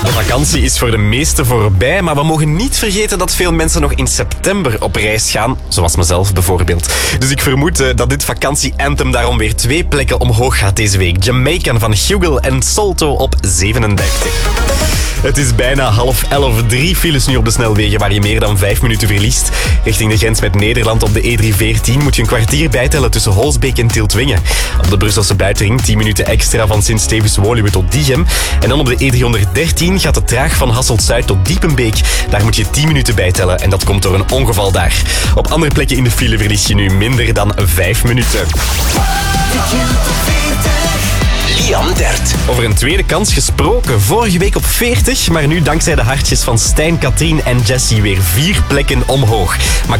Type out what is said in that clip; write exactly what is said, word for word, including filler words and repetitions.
De vakantie is voor de meesten voorbij, maar we mogen niet vergeten dat veel mensen nog in september op reis gaan, zoals mezelf bijvoorbeeld. Dus ik vermoed uh, dat dit vakantie-anthem daarom weer twee plekken omhoog gaat deze week. Jamaican van Hugel en Salto op zevenendertig. Het is bijna half elf. Drie files nu op de snelwegen waar je meer dan vijf minuten verliest. Richting de grens met Nederland op de E drie veertien moet je een kwartier bijtellen tussen Holsbeek en Tieltwingen. Op de Brusselse buitenring tien minuten extra van Sint-Stevens-Woluwe tot Diegem. En dan op de E driehonderddertien gaat het traag van Hasselt-Zuid tot Diepenbeek. Daar moet je tien minuten bijtellen en dat komt door een ongeval daar. Op andere plekken in de file verlies je nu minder dan vijf minuten. Liam Dert. Over een tweede kans gesproken. Vorige week op veertig, maar nu dankzij de hartjes van Stijn, Katrien en Jessie weer vier plekken omhoog. Maar